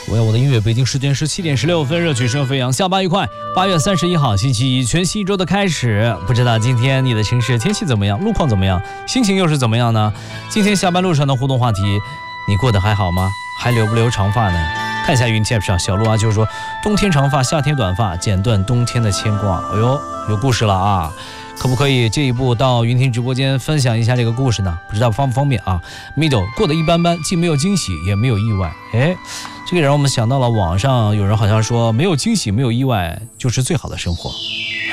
我要我的音乐，北京时间17:16，热曲声飞扬，下班愉快。8月31号，星期一，全新一周的开始。不知道今天你的城市天气怎么样，路况怎么样，心情又是怎么样呢？今天下班路上的互动话题，你过得还好吗？还留不留长发呢？看一下云 Tap 上，小鹿啊就说，冬天长发，夏天短发，剪断冬天的牵挂。哎呦，有故事了啊！可不可以这一步到云听直播间分享一下这个故事呢？不知道方不方便啊 ？Middle 过得一般般，既没有惊喜，也没有意外。哎，这个让我们想到了网上有人好像说，没有惊喜，没有意外，就是最好的生活。